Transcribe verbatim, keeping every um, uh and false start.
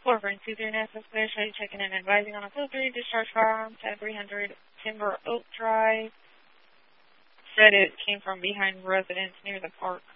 four three two three nine six clear. Show you checking in and advising on a code three discharge firearms at three hundred Timber Oak Drive. Said it came from behind residence near the park.